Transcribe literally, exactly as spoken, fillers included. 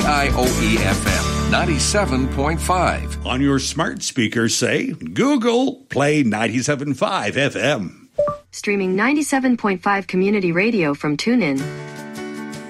I O E F M ninety-seven point five. On your smart speaker, say, Google, play ninety-seven point five F M. Streaming ninety-seven point five Community Radio from TuneIn.